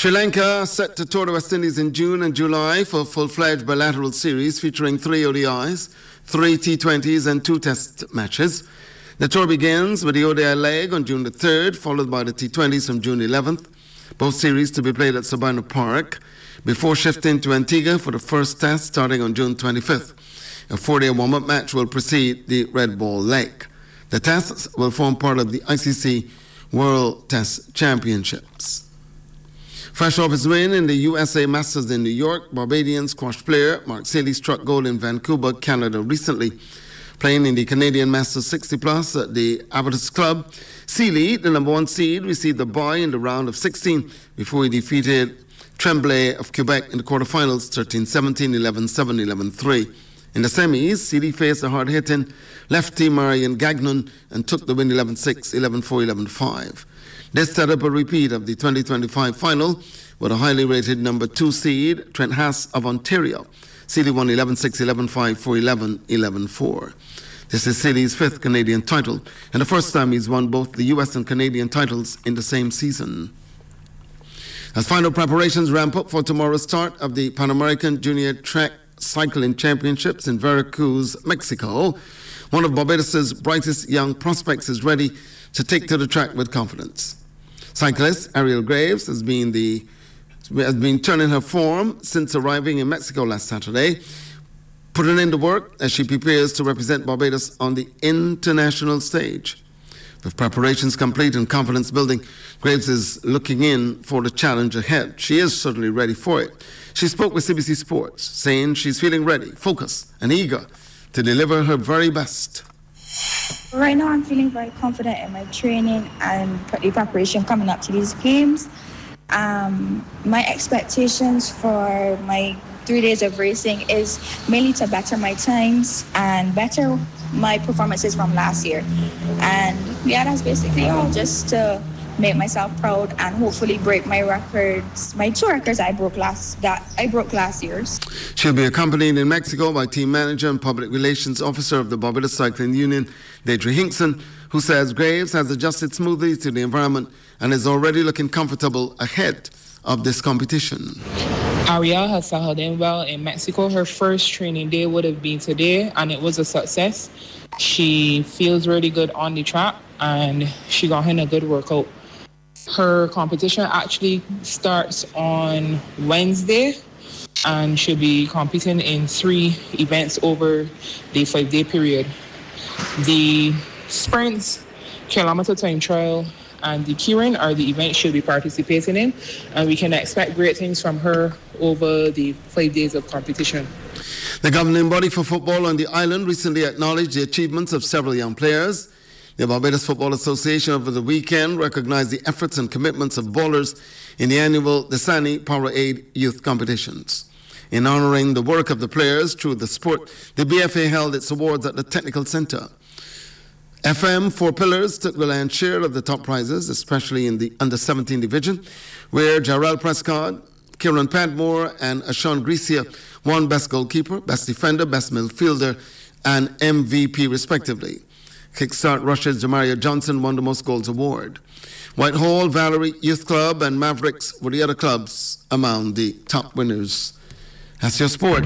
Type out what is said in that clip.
Sri Lanka set to tour the West Indies in June and July for a full-fledged bilateral series featuring 3 ODIs, 3 T20s and 2 Test matches. The tour begins with the ODI leg on June the 3rd, followed by the T20s from June 11th. Both series to be played at Sabina Park before shifting to Antigua for the first test starting on June 25th. A 4-day warm-up match will precede the red ball leg. The tests will form part of the ICC World Test Championships. Fresh off his win in the USA Masters in New York, Barbadian squash player Mark Seeley struck gold in Vancouver, Canada recently. Playing in the Canadian Masters 60+ at the Abatis Club, Seeley, the number 1 seed, received a bye in the round of 16 before he defeated Tremblay of Quebec in the quarterfinals 13-17, 11-7, 11-3. In the semis, Seeley faced a hard-hitting lefty Marion Gagnon and took the win 11-6, 11-4, 11-5. This set up a repeat of the 2025 final with a highly rated number 2 seed, Trent Haas of Ontario. Seeley won 11-6, 11-5, 4-11, 11-4. This is Seeley's 5th Canadian title and the first time he's won both the US and Canadian titles in the same season. As final preparations ramp up for tomorrow's start of the Pan American Junior Track Cycling Championships in Veracruz, Mexico, one of Barbados' brightest young prospects is ready to take to the track with confidence. Cyclist Ariel Graves has been turning her form since arriving in Mexico last Saturday, putting in the work as she prepares to represent Barbados on the international stage. With preparations complete and confidence building, Graves is looking in for the challenge ahead. She is certainly ready for it. She spoke with CBC Sports, saying she's feeling ready, focused, and eager to deliver her very best. Right now, I'm feeling very confident in my training and the preparation coming up to these games. My expectations for my 3 days of racing is mainly to better my times and better my performances from last year. And yeah, that's basically all, just to make myself proud and hopefully break my records, my 2 records I broke last year. She'll be accompanied in Mexico by team manager and public relations officer of the Barbados Cycling Union, Deidre Hinkson, who says Graves has adjusted smoothly to the environment and is already looking comfortable ahead of this competition. Ariel has settled in well in Mexico. Her first training day would have been today, and it was a success. She feels really good on the track, and she got in a good workout. Her competition actually starts on Wednesday, and she'll be competing in 3 events over the 5-day period. The sprints, kilometer time trial, and the keirin are the events she'll be participating in, and we can expect great things from her over the 5 days of competition. The governing body for football on the island recently acknowledged the achievements of several young players. The Barbados Football Association over the weekend recognized the efforts and commitments of ballers in the annual Desani Powerade Youth Competitions. In honoring the work of the players through the sport, the BFA held its awards at the Technical Center. FM 4 Pillars took the lion's share of the top prizes, especially in the under-17 division, where Jarrell Prescott, Kieran Padmore and Ashawn Grecia won Best Goalkeeper, Best Defender, Best Midfielder and MVP respectively. Kickstart Russia's Jamaria Johnson won the Most Goals Award. Whitehall, Valerie Youth Club and Mavericks were the other clubs among the top winners. That's your sport.